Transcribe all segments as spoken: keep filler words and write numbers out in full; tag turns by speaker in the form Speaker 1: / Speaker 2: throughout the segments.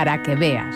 Speaker 1: para que veas.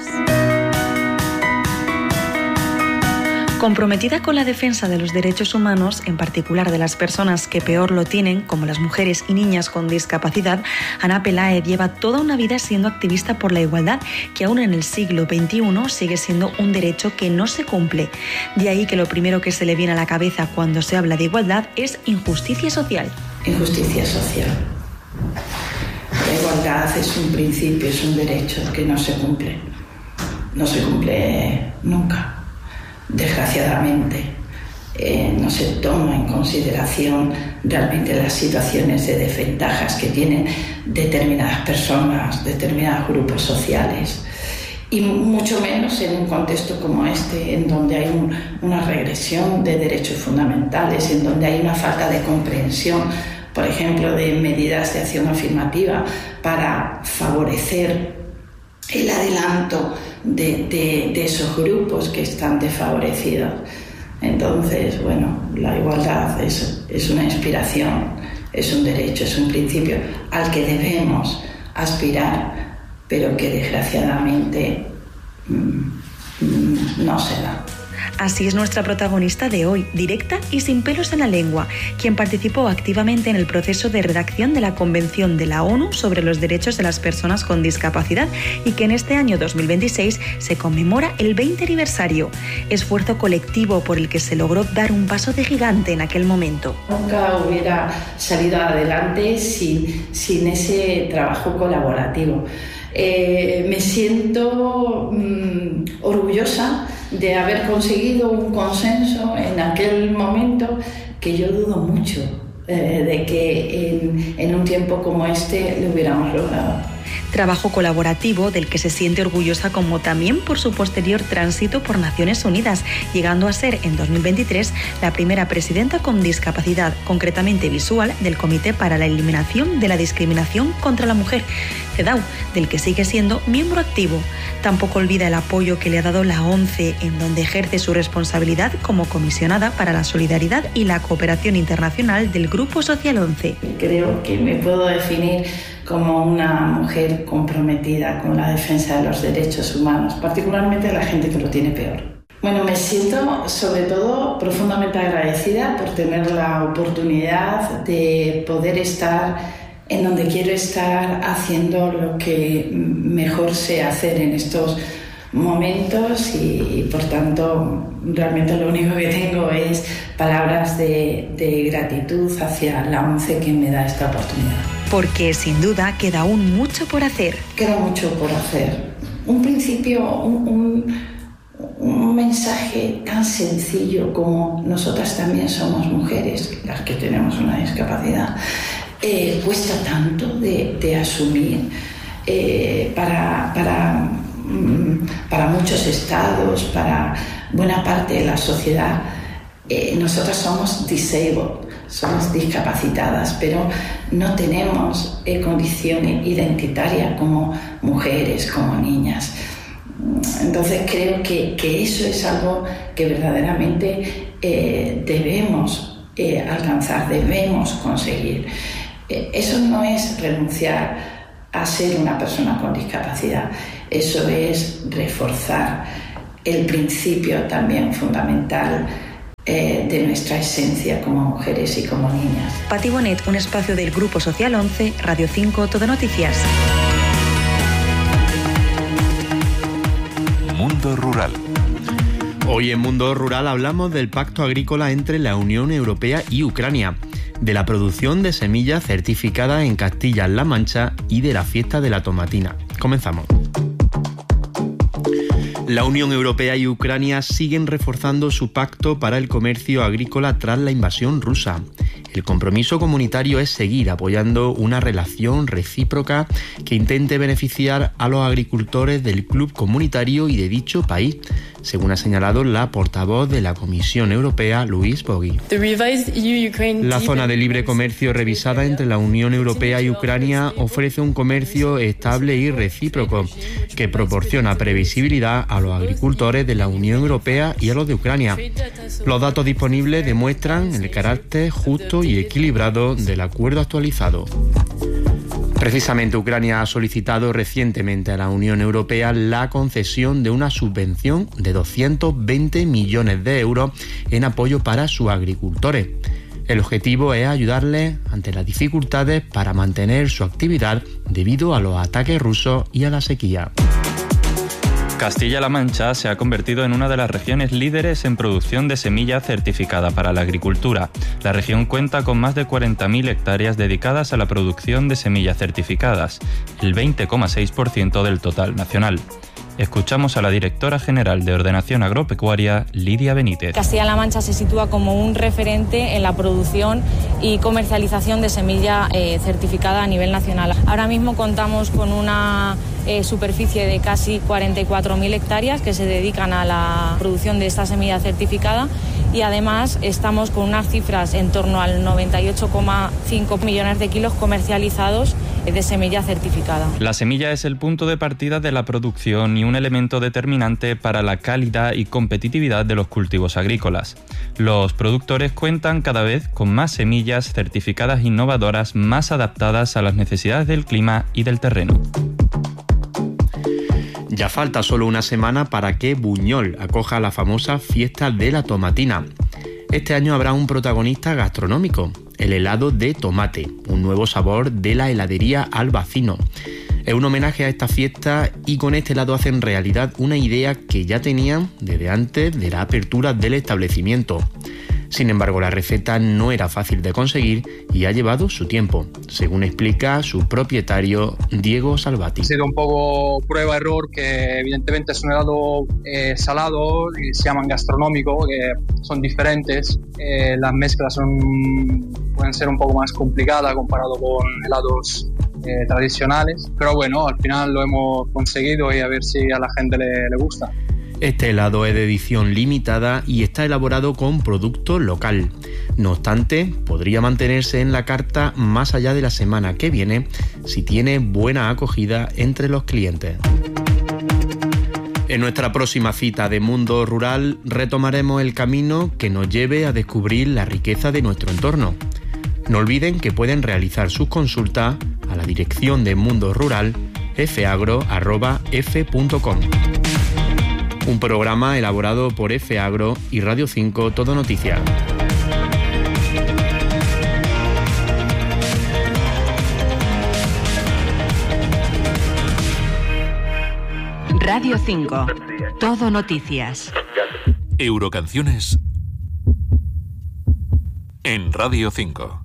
Speaker 2: Comprometida con la defensa de los derechos humanos, en particular de las personas que peor lo tienen, como las mujeres y niñas con discapacidad, Ana Peláez lleva toda una vida siendo activista por la igualdad, que aún en el siglo veintiuno sigue siendo un derecho que no se cumple. De ahí que lo primero que se le viene a la cabeza cuando se habla de igualdad es injusticia social.
Speaker 3: Injusticia social. La igualdad es un principio, es un derecho que no se cumple. No se cumple nunca. Desgraciadamente, eh, no se toma en consideración realmente las situaciones de desventajas que tienen determinadas personas, determinados grupos sociales, y mucho menos en un contexto como este, en donde hay un, una regresión de derechos fundamentales, en donde hay una falta de comprensión, por ejemplo, de medidas de acción afirmativa para favorecer el adelanto de, de, de esos grupos que están desfavorecidos. Entonces, bueno, la igualdad es, es una inspiración, es un derecho, es un principio al que debemos aspirar, pero que desgraciadamente mmm, no se da.
Speaker 2: Así es nuestra protagonista de hoy, directa y sin pelos en la lengua, quien participó activamente en el proceso de redacción de la Convención de la ONU sobre los Derechos de las Personas con Discapacidad y que en este año dos mil veintiséis se conmemora el veinte aniversario. Esfuerzo colectivo por el que se logró dar un paso de gigante en aquel momento.
Speaker 3: Nunca hubiera salido adelante sin, sin ese trabajo colaborativo. Eh, me siento mmm, orgullosa de haber conseguido un consenso en aquel momento que yo dudo mucho eh, de que en, en un tiempo como este lo hubiéramos logrado.
Speaker 2: Trabajo colaborativo del que se siente orgullosa, como también por su posterior tránsito por Naciones Unidas, llegando a ser en dos mil veintitrés la primera presidenta con discapacidad, concretamente visual, del Comité para la Eliminación de la Discriminación contra la Mujer, CEDAW, del que sigue siendo miembro activo. Tampoco olvida el apoyo que le ha dado la ONCE, en donde ejerce su responsabilidad como comisionada para la solidaridad y la cooperación internacional del Grupo Social once.
Speaker 3: Creo que me puedo definir como una mujer comprometida con la defensa de los derechos humanos, particularmente de la gente que lo tiene peor. Bueno, me siento sobre todo profundamente agradecida por tener la oportunidad de poder estar en donde quiero estar, haciendo lo que mejor sé hacer en estos momentos y, y por tanto realmente lo único que tengo es palabras de, de gratitud hacia la ONCE que me da esta oportunidad.
Speaker 2: Porque sin duda queda aún mucho por hacer.
Speaker 3: Queda mucho por hacer. Un principio, un, un, un mensaje tan sencillo como nosotras también somos mujeres, las que tenemos una discapacidad, eh, cuesta tanto de, de asumir eh, para, para, para muchos estados, para buena parte de la sociedad. Eh, nosotras somos disabled, somos discapacitadas, pero no tenemos eh, condición identitaria como mujeres, como niñas. Entonces creo que, que eso es algo que verdaderamente eh, debemos eh, alcanzar, debemos conseguir. Eh, eso no es renunciar a ser una persona con discapacidad, eso es reforzar el principio también fundamental Eh, de nuestra esencia como mujeres y como niñas.
Speaker 2: Pati Bonet, un espacio del Grupo Social once, Radio cinco, Todo Noticias.
Speaker 4: Mundo Rural. Hoy en Mundo Rural hablamos del pacto agrícola entre la Unión Europea y Ucrania, de la producción de semillas certificadas en Castilla-La Mancha y de la fiesta de la tomatina. Comenzamos. La Unión Europea y Ucrania siguen reforzando su pacto para el comercio agrícola tras la invasión rusa. El compromiso comunitario es seguir apoyando una relación recíproca que intente beneficiar a los agricultores del club comunitario y de dicho país, según ha señalado la portavoz de la Comisión Europea, Louise Bogy. La zona de libre comercio revisada entre la Unión Europea y Ucrania ofrece un comercio estable y recíproco que proporciona previsibilidad a los agricultores de la Unión Europea y a los de Ucrania. Los datos disponibles demuestran el carácter justo y equilibrado del acuerdo actualizado. Precisamente Ucrania ha solicitado recientemente a la Unión Europea la concesión de una subvención de doscientos veinte millones de euros en apoyo para sus agricultores. El objetivo es ayudarles ante las dificultades para mantener su actividad debido a los ataques rusos y a la sequía.
Speaker 1: Castilla-La Mancha se ha convertido en una de las regiones líderes en producción de semilla certificada para la agricultura. La región cuenta con más de cuarenta mil hectáreas dedicadas a la producción de semillas certificadas, el veinte coma seis por ciento del total nacional. Escuchamos a la directora general de Ordenación Agropecuaria, Lidia Benítez.
Speaker 5: Castilla-La Mancha se sitúa como un referente en la producción y comercialización de semilla eh, certificada a nivel nacional. Ahora mismo contamos con una eh, superficie de casi cuarenta y cuatro mil hectáreas que se dedican a la producción de esta semilla certificada y además estamos con unas cifras en torno al noventa y ocho coma cinco millones de kilos comercializados de semilla certificada.
Speaker 1: La semilla es el punto de partida de la producción y un elemento determinante para la calidad y competitividad de los cultivos agrícolas. Los productores cuentan cada vez con más semillas certificadas innovadoras más adaptadas a las necesidades del clima y del terreno.
Speaker 4: Ya falta solo una semana para que Buñol acoja la famosa fiesta de la tomatina. Este año habrá un protagonista gastronómico, el helado de tomate, un nuevo sabor de la heladería Albacino. Es un homenaje a esta fiesta y con este helado hacen realidad una idea que ya tenían desde antes de la apertura del establecimiento. Sin embargo, la receta no era fácil de conseguir y ha llevado su tiempo, según explica su propietario Diego Salvati.
Speaker 6: Ha sido un poco prueba-error, que evidentemente es un helado eh, salado, y se llaman gastronómico, que son diferentes. Eh, las mezclas son, pueden ser un poco más complicadas comparado con helados eh, tradicionales, pero bueno, al final lo hemos conseguido y a ver si a la gente le, le gusta.
Speaker 4: Este helado es de edición limitada y está elaborado con producto local. No obstante, podría mantenerse en la carta más allá de la semana que viene si tiene buena acogida entre los clientes. En nuestra próxima cita de Mundo Rural retomaremos el camino que nos lleve a descubrir la riqueza de nuestro entorno. No olviden que pueden realizar sus consultas a la dirección de Mundo Rural f agro arroba f punto com. Un programa elaborado por F Agro y Radio cinco Todo Noticias.
Speaker 7: Radio cinco Todo Noticias.
Speaker 8: Eurocanciones en Radio cinco.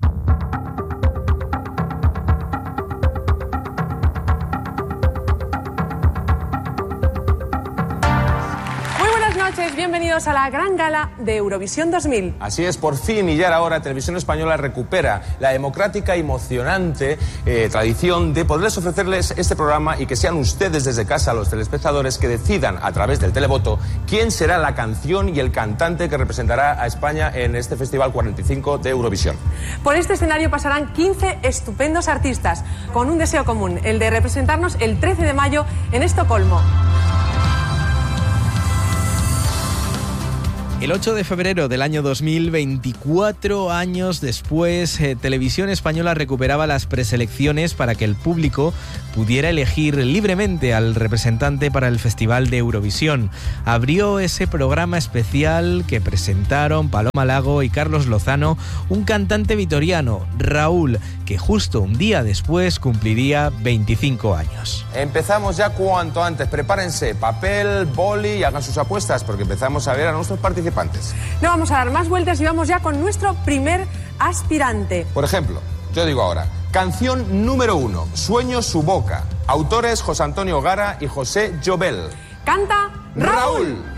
Speaker 9: Bienvenidos a la gran gala de Eurovisión dos mil.
Speaker 10: Así es, por fin y ya era hora, Televisión Española recupera la democrática y emocionante eh, tradición de poderles ofrecerles este programa y que sean ustedes desde casa, los telespectadores, que decidan a través del televoto quién será la canción y el cantante que representará a España en este Festival cuarenta y cinco de Eurovisión.
Speaker 9: Por este escenario pasarán quince estupendos artistas con un deseo común, el de representarnos el trece de mayo en Estocolmo.
Speaker 11: El ocho de febrero del año dos mil, veinticuatro años después, eh, Televisión Española recuperaba las preselecciones para que el público pudiera elegir libremente al representante para el Festival de Eurovisión. Abrió ese programa especial que presentaron Paloma Lago y Carlos Lozano, un cantante vitoriano, Raúl, que justo un día después cumpliría veinticinco años.
Speaker 10: Empezamos ya cuanto antes. Prepárense papel, boli y hagan sus apuestas porque empezamos a ver a nuestros participantes.
Speaker 9: No vamos a dar más vueltas y vamos ya con nuestro primer aspirante.
Speaker 10: Por ejemplo, yo digo ahora, canción número uno, Sueño su boca. Autores José Antonio Gara y José Llobel.
Speaker 9: Canta Raúl. Raúl.